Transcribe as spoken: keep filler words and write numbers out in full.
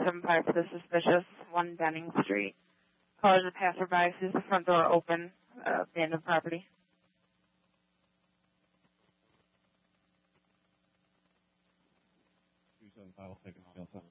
seven five for the suspicious, one Denning Street. Caller is a passerby, sees the front door open, uh, abandoned property. two seven five, I'll take it.